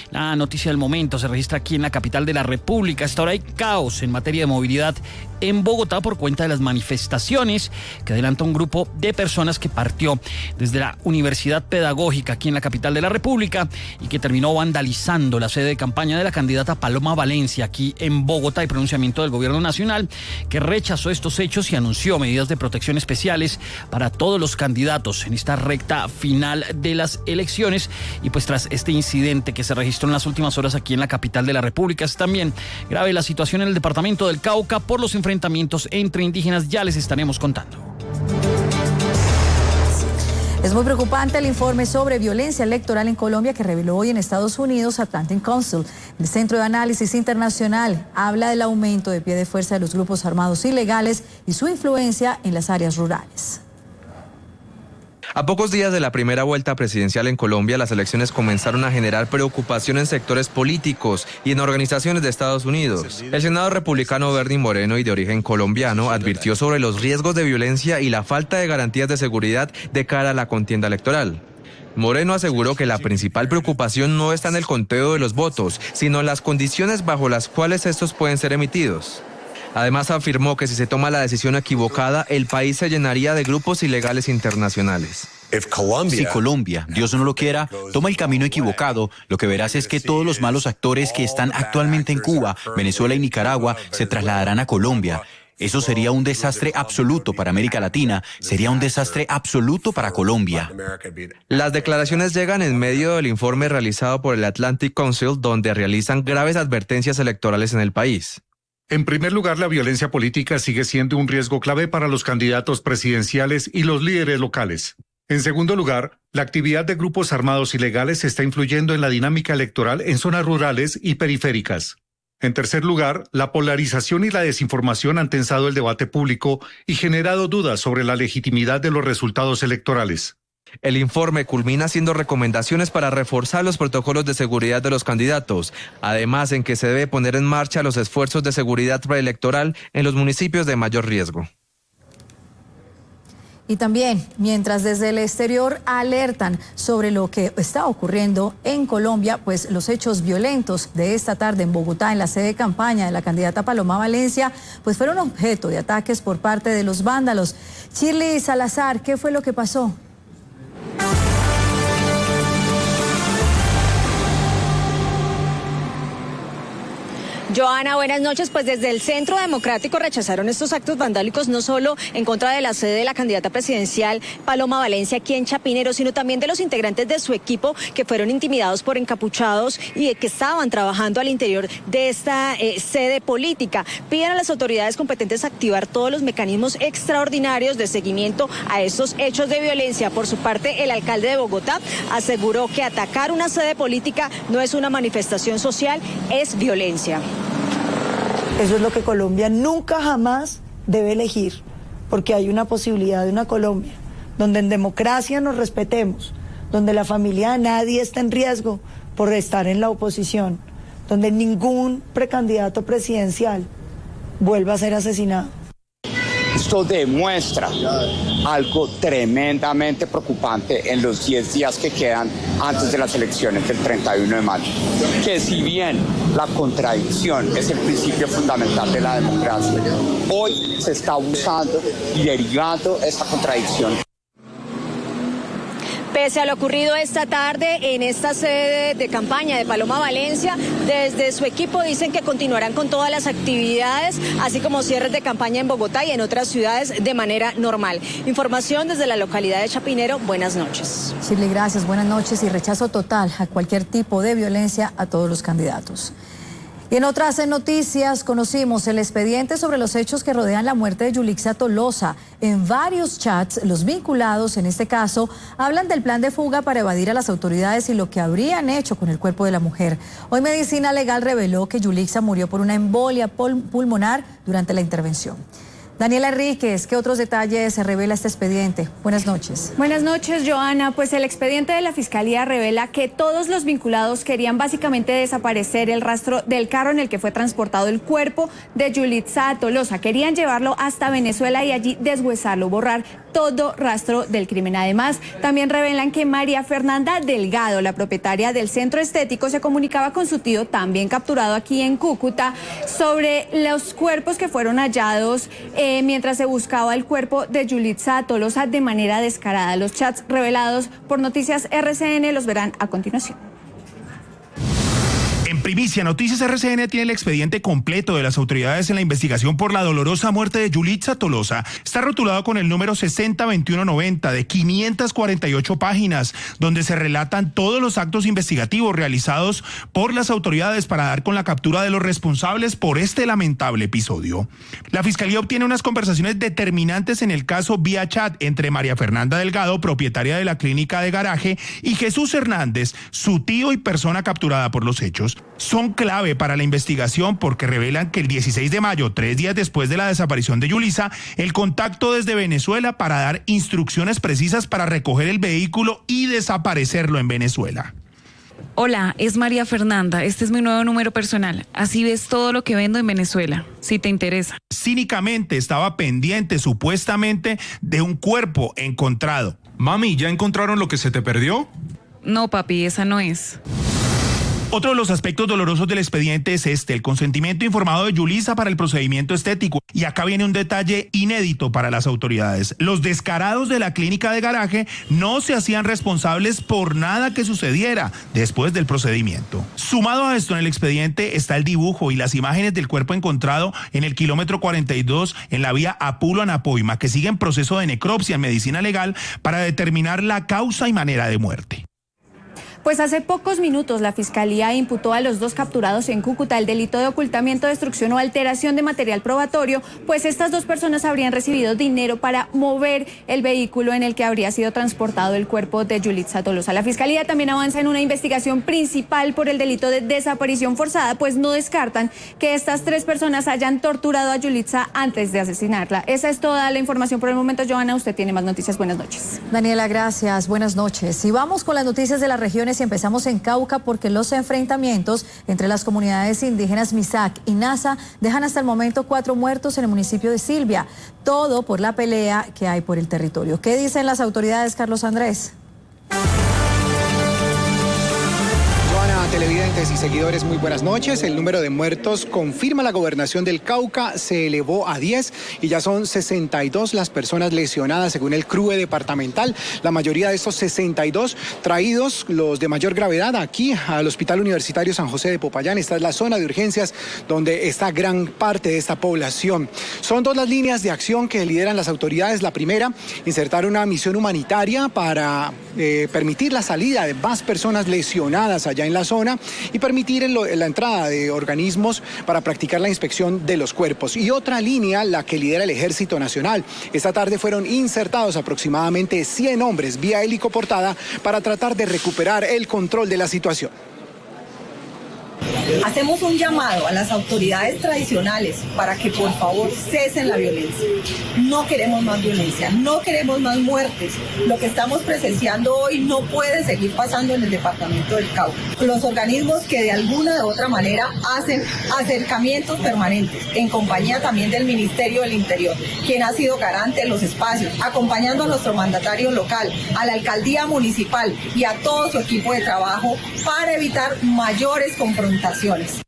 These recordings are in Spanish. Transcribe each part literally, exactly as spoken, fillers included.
La noticia del momento se registra aquí en la capital de la República. Hasta ahora hay caos en materia de movilidad en Bogotá por cuenta de las manifestaciones que adelanta un grupo de personas que partió desde la Universidad Pedagógica aquí en la capital de la República y que terminó vandalizando la sede de campaña de la candidata Paloma Valencia aquí en Bogotá. Y pronunciamiento del gobierno nacional que rechazó estos hechos y anunció medidas de protección especiales para todos los candidatos en esta recta final de las elecciones. Y pues tras este incidente que se registró en las últimas horas aquí en la capital de la República, es también grave la situación en el departamento del Cauca por los enfrentamientos entre indígenas. Ya les estaremos contando. Es muy preocupante el informe sobre violencia electoral en Colombia que reveló hoy en Estados Unidos Atlantic Council. El Centro de Análisis Internacional habla del aumento de pie de fuerza de los grupos armados ilegales y su influencia en las áreas rurales. A pocos días de la primera vuelta presidencial en Colombia, las elecciones comenzaron a generar preocupación en sectores políticos y en organizaciones de Estados Unidos. El senador republicano Bernie Moreno, y de origen colombiano, advirtió sobre los riesgos de violencia y la falta de garantías de seguridad de cara a la contienda electoral. Moreno aseguró que la principal preocupación no está en el conteo de los votos, sino en las condiciones bajo las cuales estos pueden ser emitidos. Además afirmó que si se toma la decisión equivocada, el país se llenaría de grupos ilegales internacionales. Si Colombia, Dios no lo quiera, toma el camino equivocado, lo que verás es que todos los malos actores que están actualmente en Cuba, Venezuela y Nicaragua se trasladarán a Colombia. Eso sería un desastre absoluto para América Latina, sería un desastre absoluto para Colombia. Las declaraciones llegan en medio del informe realizado por el Atlantic Council, donde realizan graves advertencias electorales en el país. En primer lugar, la violencia política sigue siendo un riesgo clave para los candidatos presidenciales y los líderes locales. En segundo lugar, la actividad de grupos armados ilegales está influyendo en la dinámica electoral en zonas rurales y periféricas. En tercer lugar, la polarización y la desinformación han tensado el debate público y generado dudas sobre la legitimidad de los resultados electorales. El informe culmina haciendo recomendaciones para reforzar los protocolos de seguridad de los candidatos, además en que se debe poner en marcha los esfuerzos de seguridad preelectoral en los municipios de mayor riesgo. Y también, mientras desde el exterior alertan sobre lo que está ocurriendo en Colombia, pues los hechos violentos de esta tarde en Bogotá, en la sede de campaña de la candidata Paloma Valencia, pues fueron objeto de ataques por parte de los vándalos. Shirley Salazar, ¿qué fue lo que pasó? Joana, buenas noches. Pues desde el Centro Democrático rechazaron estos actos vandálicos no solo en contra de la sede de la candidata presidencial Paloma Valencia aquí en Chapinero, sino también de los integrantes de su equipo que fueron intimidados por encapuchados y que estaban trabajando al interior de esta eh, sede política. Piden a las autoridades competentes activar todos los mecanismos extraordinarios de seguimiento a estos hechos de violencia. Por su parte, el alcalde de Bogotá aseguró que atacar una sede política no es una manifestación social, es violencia. Eso es lo que Colombia nunca jamás debe elegir, porque hay una posibilidad de una Colombia donde en democracia nos respetemos, donde la familia de nadie está en riesgo por estar en la oposición, donde ningún precandidato presidencial vuelva a ser asesinado. Esto demuestra algo tremendamente preocupante en los diez días que quedan antes de las elecciones del treinta y uno de mayo. Que si bien la contradicción es el principio fundamental de la democracia, hoy se está abusando y derivando esa contradicción. Pese a lo ocurrido esta tarde en esta sede de campaña de Paloma Valencia, desde su equipo dicen que continuarán con todas las actividades, así como cierres de campaña en Bogotá y en otras ciudades de manera normal. Información desde la localidad de Chapinero. Buenas noches. Shirley, gracias. Buenas noches y rechazo total a cualquier tipo de violencia a todos los candidatos. Y en otras noticias conocimos el expediente sobre los hechos que rodean la muerte de Yulixa Tolosa. En varios chats, los vinculados en este caso hablan del plan de fuga para evadir a las autoridades y lo que habrían hecho con el cuerpo de la mujer. Hoy Medicina Legal reveló que Yulixa murió por una embolia pulmonar durante la intervención. Daniela Enríquez, ¿qué otros detalles se revela este expediente? Buenas noches. Buenas noches, Joana. Pues el expediente de la Fiscalía revela que todos los vinculados querían básicamente desaparecer el rastro del carro en el que fue transportado el cuerpo de Yulixa Tolosa. Querían llevarlo hasta Venezuela y allí deshuesarlo, borrar todo rastro del crimen. Además, también revelan que María Fernanda Delgado, la propietaria del centro estético, se comunicaba con su tío, también capturado aquí en Cúcuta, sobre los cuerpos que fueron hallados eh, mientras se buscaba el cuerpo de Yulitza Tolosa de manera descarada. Los chats revelados por Noticias R C N los verán a continuación. En primicia, Noticias R C N tiene el expediente completo de las autoridades en la investigación por la dolorosa muerte de Yulitza Tolosa. Está rotulado con el número sesenta veintiuno noventa de quinientas cuarenta y ocho páginas, donde se relatan todos los actos investigativos realizados por las autoridades para dar con la captura de los responsables por este lamentable episodio. La Fiscalía obtiene unas conversaciones determinantes en el caso vía chat entre María Fernanda Delgado, propietaria de la clínica de garaje, y Jesús Hernández, su tío y persona capturada por los hechos. Son clave para la investigación porque revelan que el dieciséis de mayo, tres días después de la desaparición de Yulitza, el contacto desde Venezuela para dar instrucciones precisas para recoger el vehículo y desaparecerlo en Venezuela. Hola, es María Fernanda, este es mi nuevo número personal. Así ves todo lo que vendo en Venezuela, si te interesa. Cínicamente estaba pendiente supuestamente de un cuerpo encontrado. Mami, ¿ya encontraron lo que se te perdió? No, papi, esa no es. Otro de los aspectos dolorosos del expediente es este, el consentimiento informado de Yulitza para el procedimiento estético. Y acá viene un detalle inédito para las autoridades. Los descarados de la clínica de garaje no se hacían responsables por nada que sucediera después del procedimiento. Sumado a esto, en el expediente está el dibujo y las imágenes del cuerpo encontrado en el kilómetro cuarenta y dos en la vía Apulo-Anapoima, que sigue en proceso de necropsia en medicina legal para determinar la causa y manera de muerte. Pues hace pocos minutos la Fiscalía imputó a los dos capturados en Cúcuta el delito de ocultamiento, destrucción o alteración de material probatorio, pues estas dos personas habrían recibido dinero para mover el vehículo en el que habría sido transportado el cuerpo de Yulitza Tolosa. La Fiscalía también avanza en una investigación principal por el delito de desaparición forzada, pues no descartan que estas tres personas hayan torturado a Yulitza antes de asesinarla. Esa es toda la información por el momento. Joana, usted tiene más noticias. Buenas noches. Daniela, gracias. Buenas noches. Y vamos con las noticias de las regiones. Y empezamos en Cauca porque los enfrentamientos entre las comunidades indígenas Misak y Nasa dejan hasta el momento cuatro muertos en el municipio de Silvia. Todo por la pelea que hay por el territorio. ¿Qué dicen las autoridades, Carlos Andrés? Televidentes y seguidores, muy buenas noches. El número de muertos, confirma la gobernación del Cauca, se elevó a diez y ya son sesenta y dos las personas lesionadas según el C R U E departamental. La mayoría de estos sesenta y dos traídos, los de mayor gravedad, aquí al Hospital Universitario San José de Popayán. Esta es la zona de urgencias donde está gran parte de esta población. Son dos las líneas de acción que lideran las autoridades. La primera, insertar una misión humanitaria para eh, permitir la salida de más personas lesionadas allá en la zona y permitir en lo, en la entrada de organismos para practicar la inspección de los cuerpos. Y otra línea, la que lidera el Ejército Nacional. Esta tarde fueron insertados aproximadamente cien hombres vía helicoportada para tratar de recuperar el control de la situación. Hacemos un llamado a las autoridades tradicionales para que por favor cesen la violencia. No queremos más violencia, no queremos más muertes. Lo que estamos presenciando hoy no puede seguir pasando en el departamento del Cauca. Los organismos que de alguna u otra manera hacen acercamientos permanentes, en compañía también del Ministerio del Interior, quien ha sido garante de los espacios, acompañando a nuestro mandatario local, a la alcaldía municipal y a todo su equipo de trabajo para evitar mayores confrontaciones.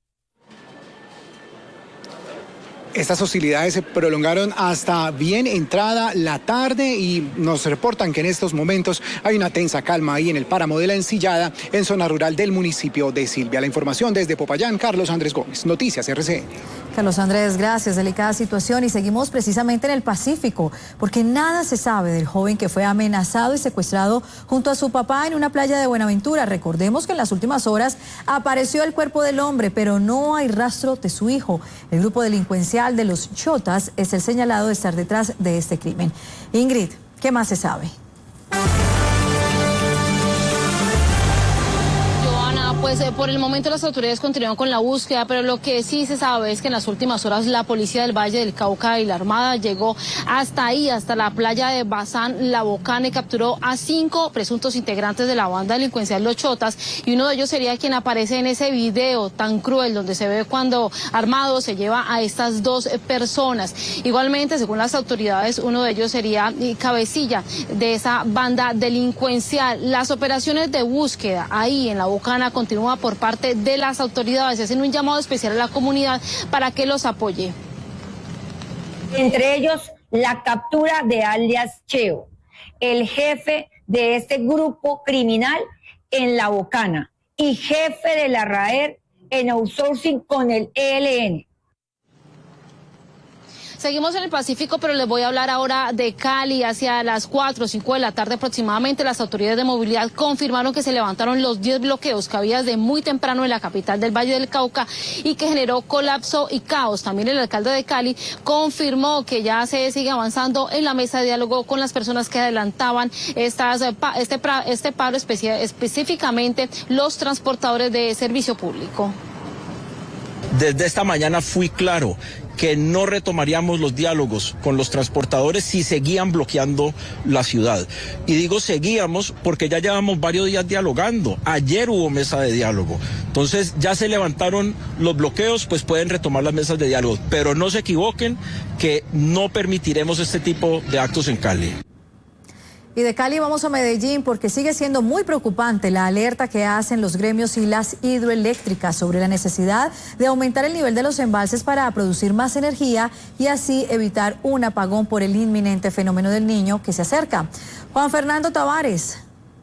Estas hostilidades se prolongaron hasta bien entrada la tarde y nos reportan que en estos momentos hay una tensa calma ahí en el páramo de la Encillada, en zona rural del municipio de Silvia. La información desde Popayán, Carlos Andrés Gómez, Noticias R C N. Carlos Andrés, gracias. Delicada situación y seguimos precisamente en el Pacífico, porque nada se sabe del joven que fue amenazado y secuestrado junto a su papá en una playa de Buenaventura. Recordemos que en las últimas horas apareció el cuerpo del hombre, pero no hay rastro de su hijo. El grupo delincuencial de los Chotas es el señalado de estar detrás de este crimen. Ingrid, ¿qué más se sabe? Pues Pues eh, por el momento las autoridades continúan con la búsqueda, pero lo que sí se sabe es que en las últimas horas la policía del Valle del Cauca y la Armada llegó hasta ahí, hasta la playa de Bazán, La Bocana, y capturó a cinco presuntos integrantes de la banda delincuencial Los Chotas, y uno de ellos sería quien aparece en ese video tan cruel donde se ve cuando Armado se lleva a estas dos personas. Igualmente, según las autoridades, uno de ellos sería cabecilla de esa banda delincuencial. Las operaciones de búsqueda ahí en La Bocana continúan por parte de las autoridades. Hacen un llamado especial a la comunidad para que los apoye. Entre ellos, la captura de alias Cheo, el jefe de este grupo criminal en La Bocana y jefe de la RAER en outsourcing con el E L N. Seguimos en el Pacífico, pero les voy a hablar ahora de Cali. Hacia las cuatro o cinco de la tarde aproximadamente, las autoridades de movilidad confirmaron que se levantaron los diez bloqueos que había desde muy temprano en la capital del Valle del Cauca y que generó colapso y caos. También el alcalde de Cali confirmó que ya se sigue avanzando en la mesa de diálogo con las personas que adelantaban estas, este, este paro, específicamente los transportadores de servicio público. Desde esta mañana fui claro que no retomaríamos los diálogos con los transportadores si seguían bloqueando la ciudad. Y digo seguíamos porque ya llevamos varios días dialogando. Ayer hubo mesa de diálogo. Entonces ya se levantaron los bloqueos, pues pueden retomar las mesas de diálogo. Pero no se equivoquen que no permitiremos este tipo de actos en Cali. Y de Cali vamos a Medellín porque sigue siendo muy preocupante la alerta que hacen los gremios y las hidroeléctricas sobre la necesidad de aumentar el nivel de los embalses para producir más energía y así evitar un apagón por el inminente fenómeno del Niño que se acerca. Juan Fernando Tavares.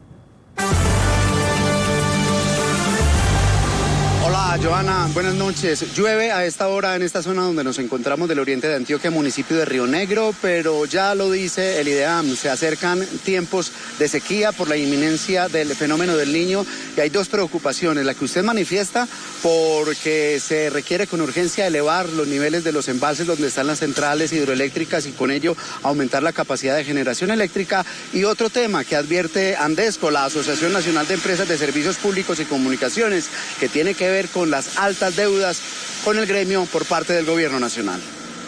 Hola, Joana, buenas noches. Llueve a esta hora en esta zona donde nos encontramos del oriente de Antioquia, municipio de Río Negro, pero ya lo dice el IDEAM, se acercan tiempos de sequía por la inminencia del fenómeno del Niño y hay dos preocupaciones. La que usted manifiesta porque se requiere con urgencia elevar los niveles de los embalses donde están las centrales hidroeléctricas y con ello aumentar la capacidad de generación eléctrica, y otro tema que advierte Andesco, la Asociación Nacional de Empresas de Servicios Públicos y Comunicaciones, que tiene que ver con las altas deudas con el gremio por parte del gobierno nacional.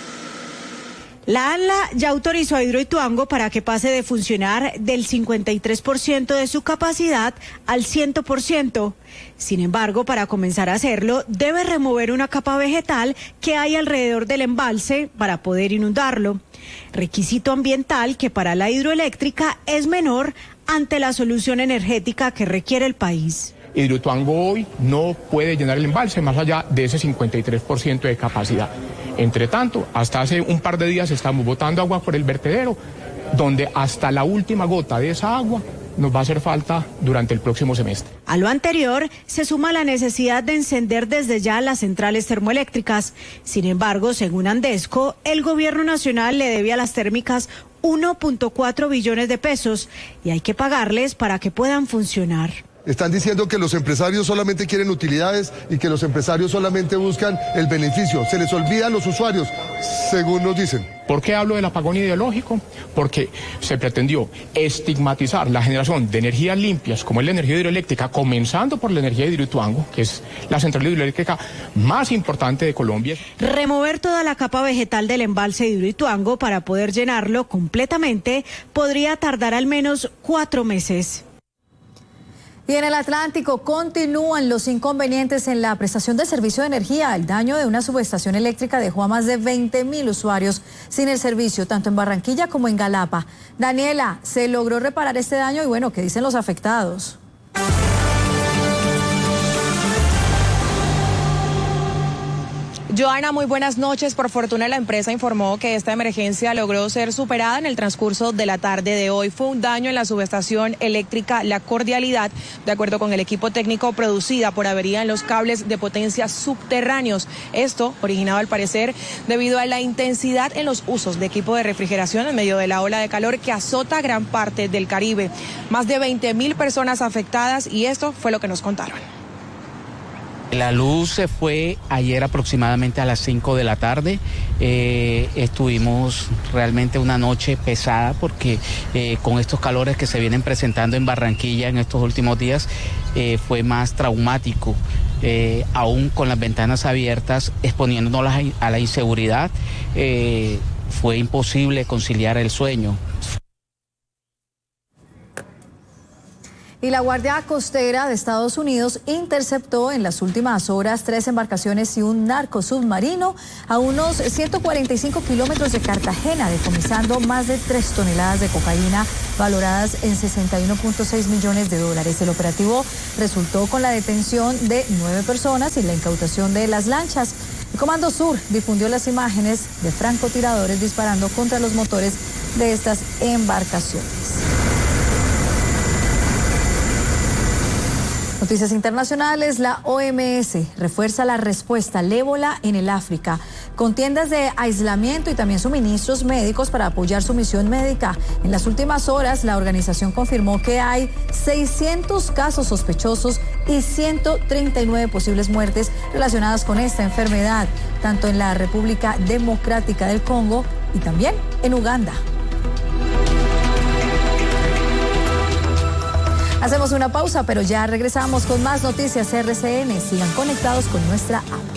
La ANLA ya autorizó a Hidroituango para que pase de funcionar del cincuenta y tres por ciento de su capacidad al cien por ciento. Sin embargo, para comenzar a hacerlo, debe remover una capa vegetal que hay alrededor del embalse para poder inundarlo. Requisito ambiental que para la hidroeléctrica es menor ante la solución energética que requiere el país. Hidroituango hoy no puede llenar el embalse más allá de ese cincuenta y tres por ciento de capacidad. Entre tanto, hasta hace un par de días estamos botando agua por el vertedero, donde hasta la última gota de esa agua nos va a hacer falta durante el próximo semestre. A lo anterior se suma la necesidad de encender desde ya las centrales termoeléctricas. Sin embargo, según Andesco, el gobierno nacional le debe a las térmicas uno punto cuatro billones de pesos y hay que pagarles para que puedan funcionar. Están diciendo que los empresarios solamente quieren utilidades y que los empresarios solamente buscan el beneficio. Se les olvida a los usuarios, según nos dicen. ¿Por qué hablo del apagón ideológico? Porque se pretendió estigmatizar la generación de energías limpias, como es la energía hidroeléctrica, comenzando por la energía de Hidroituango, que es la central hidroeléctrica más importante de Colombia. Remover toda la capa vegetal del embalse de Hidroituango para poder llenarlo completamente podría tardar al menos cuatro meses. Y en el Atlántico continúan los inconvenientes en la prestación de servicio de energía. El daño de una subestación eléctrica dejó a más de veinte mil usuarios sin el servicio, tanto en Barranquilla como en Galapa. Daniela, ¿se logró reparar este daño? Y bueno, ¿qué dicen los afectados? Joana, muy buenas noches. Por fortuna la empresa informó que esta emergencia logró ser superada en el transcurso de la tarde de hoy. Fue un daño en la subestación eléctrica La Cordialidad, de acuerdo con el equipo técnico, producida por avería en los cables de potencia subterráneos. Esto originado al parecer debido a la intensidad en los usos de equipo de refrigeración en medio de la ola de calor que azota gran parte del Caribe. Más de veinte mil personas afectadas y esto fue lo que nos contaron. La luz se fue ayer aproximadamente a las cinco de la tarde. Eh, estuvimos realmente una noche pesada porque eh, con estos calores que se vienen presentando en Barranquilla en estos últimos días eh, fue más traumático. Eh, aún con las ventanas abiertas, exponiéndonos a la, a la inseguridad, eh, fue imposible conciliar el sueño. Y la Guardia Costera de Estados Unidos interceptó en las últimas horas tres embarcaciones y un narcosubmarino a unos ciento cuarenta y cinco kilómetros de Cartagena, decomisando más de tres toneladas de cocaína valoradas en sesenta y uno punto seis millones de dólares. El operativo resultó con la detención de nueve personas y la incautación de las lanchas. El Comando Sur difundió las imágenes de francotiradores disparando contra los motores de estas embarcaciones. Noticias internacionales, la O M S refuerza la respuesta al ébola en el África, con tiendas de aislamiento y también suministros médicos para apoyar su misión médica. En las últimas horas, la organización confirmó que hay seiscientos casos sospechosos y ciento treinta y nueve posibles muertes relacionadas con esta enfermedad, tanto en la República Democrática del Congo y también en Uganda. Hacemos una pausa, pero ya regresamos con más noticias R C N. Sigan conectados con nuestra app.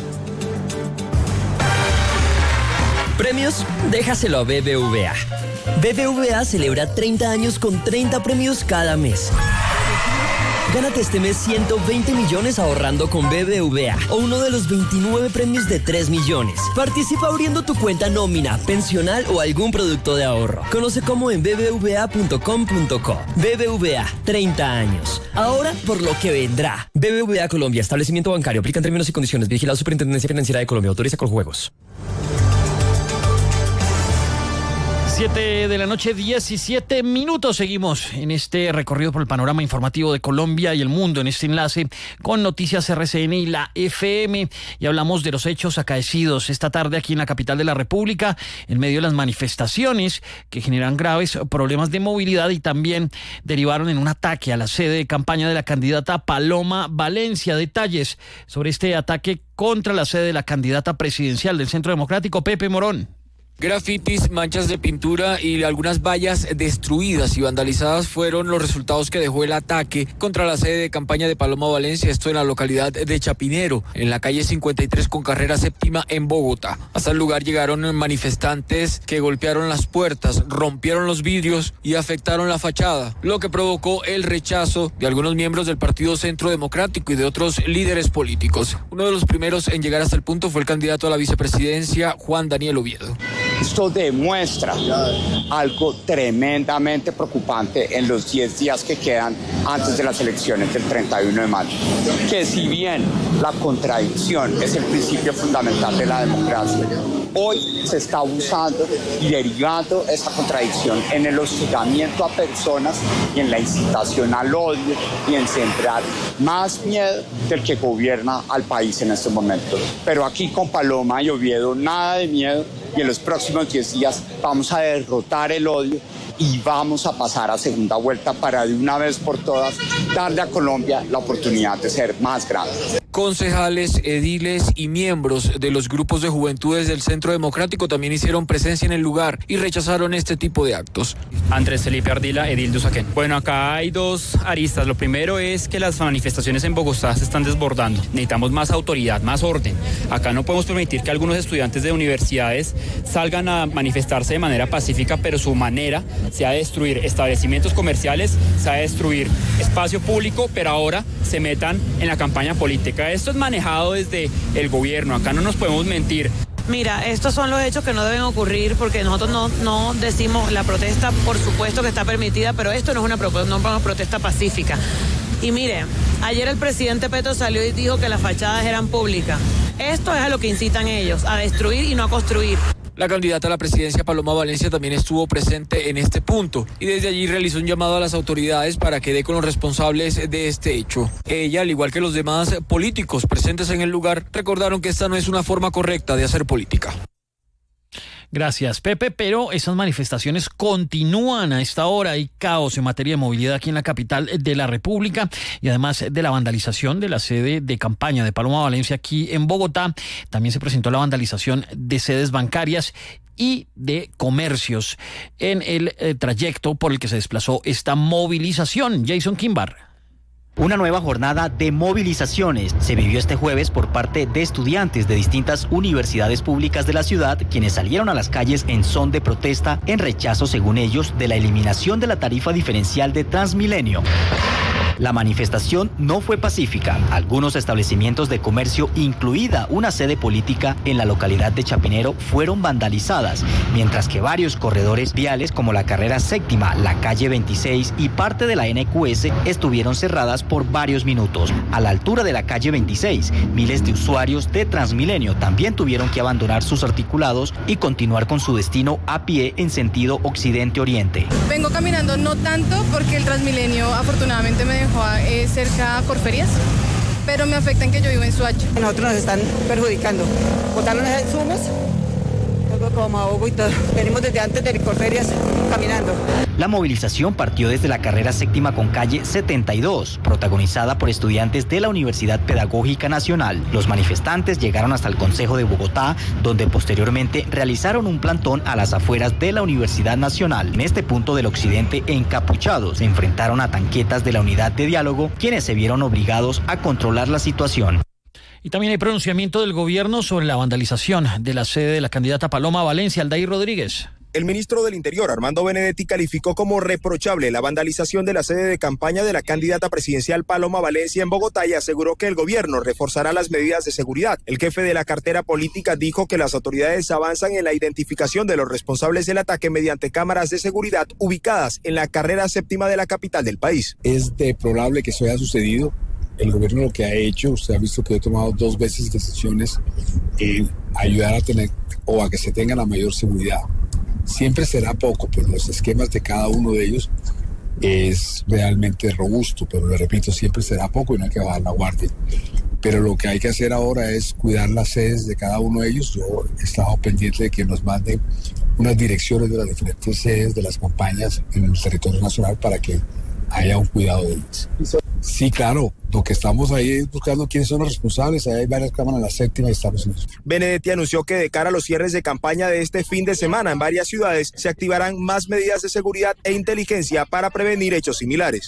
Premios, déjaselo a B B V A. B B V A celebra treinta años con treinta premios cada mes. Gánate este mes ciento veinte millones ahorrando con B B V A o uno de los veintinueve premios de tres millones. Participa abriendo tu cuenta nómina, pensional o algún producto de ahorro. Conoce cómo en b b v a punto com punto co. B B V A, treinta años. Ahora por lo que vendrá. B B V A Colombia, establecimiento bancario. Aplican términos y condiciones. Vigilado Superintendencia Financiera de Colombia. Autoriza con juegos. siete de la noche, diecisiete minutos. Seguimos en este recorrido por el panorama informativo de Colombia y el mundo, en este enlace con Noticias R C N y la F M. Y hablamos de los hechos acaecidos esta tarde aquí en la capital de la República, en medio de las manifestaciones que generan graves problemas de movilidad y también derivaron en un ataque a la sede de campaña de la candidata Paloma Valencia. Detalles sobre este ataque contra la sede de la candidata presidencial del Centro Democrático, Pepe Morón. Grafitis, manchas de pintura y algunas vallas destruidas y vandalizadas fueron los resultados que dejó el ataque contra la sede de campaña de Paloma Valencia, esto en la localidad de Chapinero, en la calle cincuenta y tres con carrera séptima en Bogotá. Hasta el lugar llegaron manifestantes que golpearon las puertas, rompieron los vidrios y afectaron la fachada, lo que provocó el rechazo de algunos miembros del Partido Centro Democrático y de otros líderes políticos. Uno de los primeros en llegar hasta el punto fue el candidato a la vicepresidencia, Juan Daniel Oviedo. Esto demuestra algo tremendamente preocupante en los diez días que quedan antes de las elecciones del treinta y uno de mayo. Que si bien la contradicción es el principio fundamental de la democracia, hoy se está abusando y derivando esa contradicción en el hostigamiento a personas y en la incitación al odio y en sembrar más miedo del que gobierna al país en estos momentos. Pero aquí con Paloma y Oviedo nada de miedo, y en los próximos diez días vamos a derrotar el odio y vamos a pasar a segunda vuelta para de una vez por todas darle a Colombia la oportunidad de ser más grande. Concejales, ediles y miembros de los grupos de juventudes del Centro Democrático también hicieron presencia en el lugar y rechazaron este tipo de actos. Andrés Felipe Ardila, edil de Usaquén. Bueno, acá hay dos aristas. Lo primero es que las manifestaciones en Bogotá se están desbordando. Necesitamos más autoridad, más orden. Acá no podemos permitir que algunos estudiantes de universidades salgan a manifestarse de manera pacífica, pero su manera sea destruir establecimientos comerciales, sea destruir espacio público, pero ahora se metan en la campaña política. Esto es manejado desde el gobierno, acá no nos podemos mentir. Mira, estos son los hechos que no deben ocurrir porque nosotros no, no decimos la protesta, por supuesto que está permitida, pero esto no es una, no es una protesta pacífica. Y mire, ayer el presidente Petro salió y dijo que las fachadas eran públicas. Esto es a lo que incitan ellos, a destruir y no a construir. La candidata a la presidencia, Paloma Valencia, también estuvo presente en este punto y desde allí realizó un llamado a las autoridades para que dé con los responsables de este hecho. Ella, al igual que los demás políticos presentes en el lugar, recordaron que esta no es una forma correcta de hacer política. Gracias, Pepe, pero esas manifestaciones continúan a esta hora. Hay caos en materia de movilidad aquí en la capital de la República y además de la vandalización de la sede de campaña de Paloma Valencia aquí en Bogotá, también se presentó la vandalización de sedes bancarias y de comercios en el eh, trayecto por el que se desplazó esta movilización. Jason Kimbar. Una nueva jornada de movilizaciones se vivió este jueves por parte de estudiantes de distintas universidades públicas de la ciudad, quienes salieron a las calles en son de protesta en rechazo, según ellos, de la eliminación de la tarifa diferencial de Transmilenio. La manifestación no fue pacífica. Algunos establecimientos de comercio, incluida una sede política en la localidad de Chapinero, fueron vandalizadas, mientras que varios corredores viales como la carrera séptima, la calle veintiséis y parte de la N Q S estuvieron cerradas por varios minutos. A la altura de la calle veintiséis, miles de usuarios de Transmilenio también tuvieron que abandonar sus articulados y continuar con su destino a pie en sentido occidente-oriente. Vengo caminando no tanto porque el Transmilenio afortunadamente me dejó eh, cerca a Corferias, pero me afecta en que yo vivo en Soacha. Nosotros nos están perjudicando. Botaron los insumos, algo como ahogo y todo. Venimos desde antes de Corferias caminando. La movilización partió desde la carrera séptima con calle setenta y dos, protagonizada por estudiantes de la Universidad Pedagógica Nacional. Los manifestantes llegaron hasta el Consejo de Bogotá, donde posteriormente realizaron un plantón a las afueras de la Universidad Nacional. En este punto del occidente, encapuchados, se enfrentaron a tanquetas de la Unidad de Diálogo, quienes se vieron obligados a controlar la situación. Y también hay pronunciamiento del gobierno sobre la vandalización de la sede de la candidata Paloma Valencia. Aldair Rodríguez. El ministro del Interior, Armando Benedetti, calificó como reprochable la vandalización de la sede de campaña de la candidata presidencial Paloma Valencia en Bogotá y aseguró que el gobierno reforzará las medidas de seguridad. El jefe de la cartera política dijo que las autoridades avanzan en la identificación de los responsables del ataque mediante cámaras de seguridad ubicadas en la carrera séptima de la capital del país. Es deplorable que eso haya sucedido. El gobierno lo que ha hecho, usted ha visto que he tomado dos veces decisiones en ayudar a tener o a que se tenga la mayor seguridad. Siempre será poco, pero los esquemas de cada uno de ellos es realmente robusto, pero le repito, siempre será poco y no hay que bajar la guardia. Pero lo que hay que hacer ahora es cuidar las sedes de cada uno de ellos. Yo he estado pendiente de que nos manden unas direcciones de las diferentes sedes de las campañas en el territorio nacional para que haya un cuidado de ellos. Sí, claro, lo que estamos ahí es buscando quiénes son los responsables. Ahí hay varias cámaras en la séptima y estamos en eso. Benedetti anunció que de cara a los cierres de campaña de este fin de semana en varias ciudades se activarán más medidas de seguridad e inteligencia para prevenir hechos similares.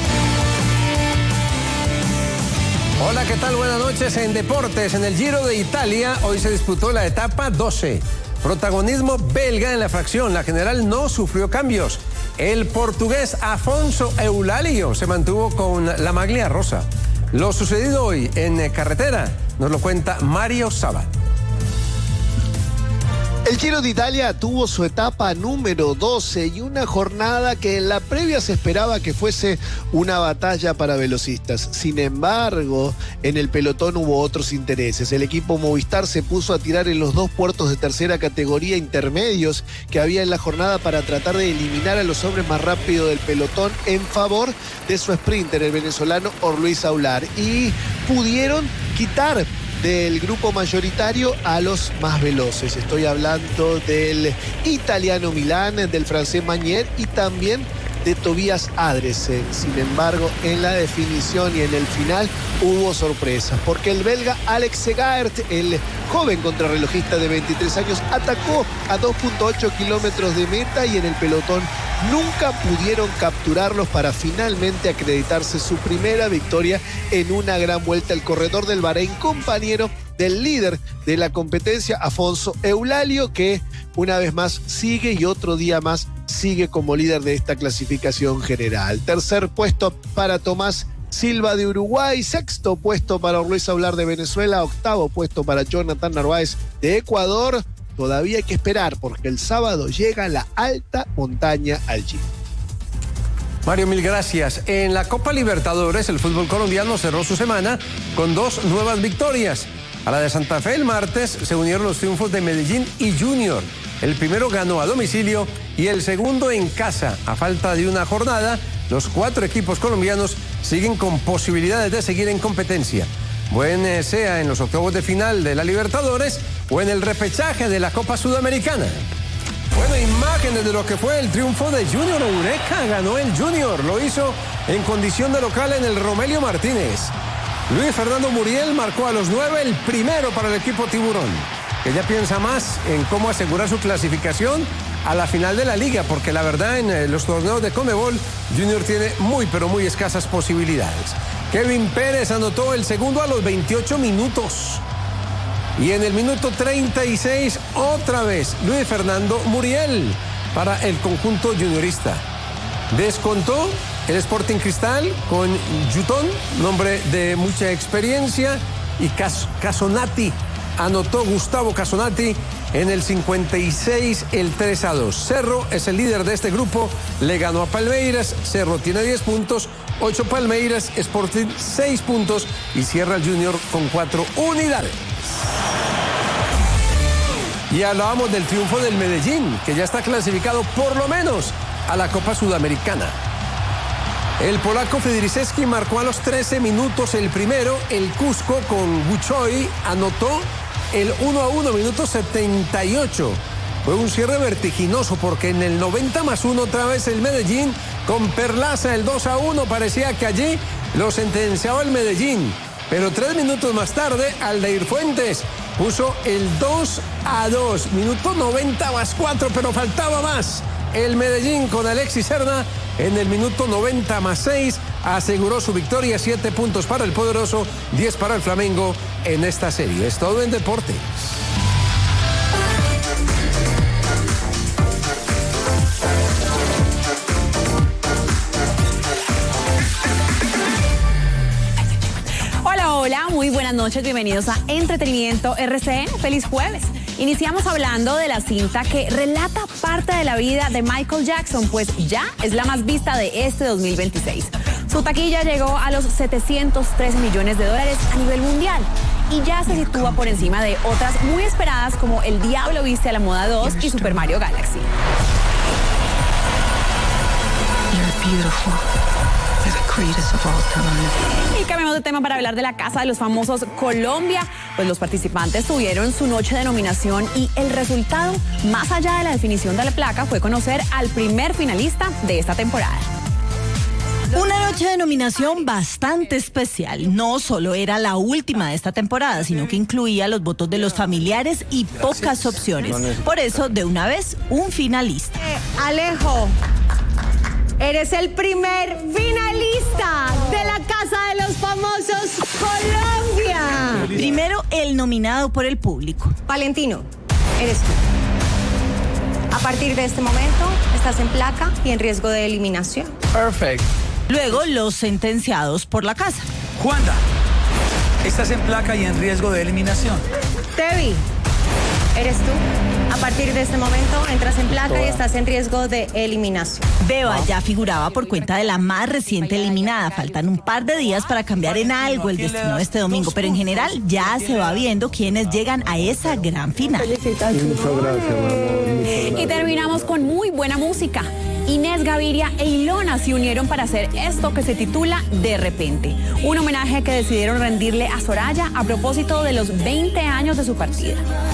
Hola, ¿qué tal? Buenas noches. En deportes, en el Giro de Italia, hoy se disputó la etapa doce. Protagonismo belga en la fracción. La general no sufrió cambios. El portugués Afonso Eulalio se mantuvo con la maglia rosa. Lo sucedido hoy en carretera nos lo cuenta Mario Sabat. El Giro de Italia tuvo su etapa número doce y una jornada que en la previa se esperaba que fuese una batalla para velocistas. Sin embargo, en el pelotón hubo otros intereses. El equipo Movistar se puso a tirar en los dos puertos de tercera categoría intermedios que había en la jornada para tratar de eliminar a los hombres más rápidos del pelotón en favor de su sprinter, el venezolano Orluis Aular. Y pudieron quitar del grupo mayoritario a los más veloces. Estoy hablando del italiano Milán, del francés Magnier y también de Tobias Adresen. Sin embargo, en la definición y en el final hubo sorpresas, porque el belga Alex Segaert, el joven contrarrelojista de veintitrés años, atacó a dos punto ocho kilómetros de meta y en el pelotón nunca pudieron capturarlos para finalmente acreditarse su primera victoria en una gran vuelta. El corredor del Bahrein, compañero del líder de la competencia, Afonso Eulalio, que una vez más sigue y otro día más sigue como líder de esta clasificación general. Tercer puesto para Tomás Silva de Uruguay, sexto puesto para Orluis Aular de Venezuela, octavo puesto para Jonathan Narváez de Ecuador. Todavía hay que esperar porque el sábado llega la alta montaña al Giro. Mario, mil gracias. En la Copa Libertadores, el fútbol colombiano cerró su semana con dos nuevas victorias. A la de Santa Fe el martes se unieron los triunfos de Medellín y Junior. El primero ganó a domicilio y el segundo en casa. A falta de una jornada, los cuatro equipos colombianos siguen con posibilidades de seguir en competencia. buen eh, sea en los octavos de final de la Libertadores o en el repechaje de la Copa Sudamericana. Bueno, imágenes de lo que fue el triunfo de Junior Eureka. Ganó el Junior, lo hizo en condición de local en el Romelio Martínez. Luis Fernando Muriel marcó a los nueve el primero para el equipo Tiburón, que ya piensa más en cómo asegurar su clasificación a la final de la liga, porque la verdad en los torneos de Conmebol Junior tiene muy pero muy escasas posibilidades. Kevin Pérez anotó el segundo a los veintiocho minutos. Y en el minuto treinta y seis, otra vez, Luis Fernando Muriel para el conjunto juniorista. Descontó el Sporting Cristal con Yutón, nombre de mucha experiencia, y Cas Casonati. Anotó Gustavo Casonati en el cincuenta y seis, el tres a dos. Cerro es el líder de este grupo, le ganó a Palmeiras. Cerro tiene diez puntos, ocho Palmeiras, Sporting seis puntos y cierra el Junior con cuatro unidades. Y hablábamos del triunfo del Medellín, que ya está clasificado por lo menos a la Copa Sudamericana. El polaco Federiczewski marcó a los trece minutos el primero. El Cusco con Buchoy anotó el uno a uno, minuto setenta y ocho. Fue un cierre vertiginoso porque en el noventa más uno otra vez el Medellín con Perlaza el dos a uno. Parecía que allí lo sentenciaba el Medellín. Pero tres minutos más tarde, Aldair Fuentes puso el dos a dos. Minuto noventa más cuatro, pero faltaba más. El Medellín con Alexis Serna en el minuto noventa más seis aseguró su victoria. siete puntos para el poderoso, diez para el Flamengo en esta serie. Es todo en deportes. Hola, hola, muy buenas noches, bienvenidos a Entretenimiento R C N. Feliz jueves. Iniciamos hablando de la cinta que relata parte de la vida de Michael Jackson, pues ya es la más vista de este dos mil veintiséis. Su taquilla llegó a los setecientos tres millones de dólares a nivel mundial y ya se sitúa por encima de otras muy esperadas como El Diablo Viste a la Moda dos y Super Mario Galaxy. Y cambiamos de tema para hablar de la Casa de los Famosos Colombia, pues los participantes tuvieron su noche de nominación y el resultado, más allá de la definición de la placa, fue conocer al primer finalista de esta temporada. Una noche de nominación bastante especial. No solo era la última de esta temporada, sino que incluía los votos de los familiares y pocas opciones. Por eso, de una vez, un finalista. Eh, Alejo, eres el primer finalista de la Casa de los Famosos Colombia. Primero, el nominado por el público. Valentino, eres tú. A partir de este momento, estás en placa y en riesgo de eliminación. Perfecto. Luego, los sentenciados por la casa. Juanda, estás en placa y en riesgo de eliminación. Tevi, eres tú. A partir de este momento, entras en placa y estás en riesgo de eliminación. Beba ya figuraba por cuenta de la más reciente eliminada. Faltan un par de días para cambiar en algo el destino de este domingo, pero en general ya se va viendo quiénes llegan a esa gran final. Muchas gracias, Y terminamos con muy buena música. Inés Gaviria e Ilona se unieron para hacer esto que se titula De Repente, un homenaje que decidieron rendirle a Soraya a propósito de los veinte años de su partida.